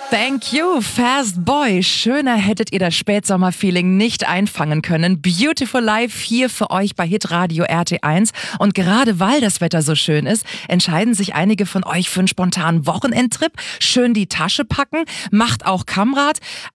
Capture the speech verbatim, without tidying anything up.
Thank you, Fast Boy. Schöner hättet ihr das Spätsommer-Feeling nicht einfangen können. Beautiful Life hier für euch bei Hitradio R T eins. Und gerade weil das Wetter so schön ist, entscheiden sich einige von euch für einen spontanen Wochenendtrip. Schön die Tasche packen, macht auch Kamrad.